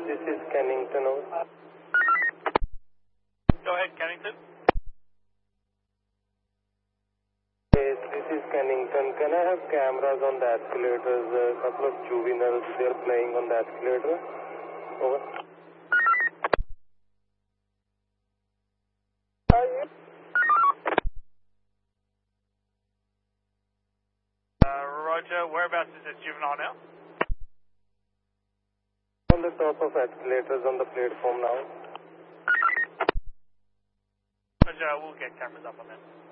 This is Kennington. Over. Go ahead, Kennington. Yes, this is Kennington. Can I have cameras on the escalators? A couple of juveniles, they are playing on the escalator. Over. Roger, whereabouts is this juvenile now? On the top of escalators on the platform now. Roger, we'll get cameras up on that.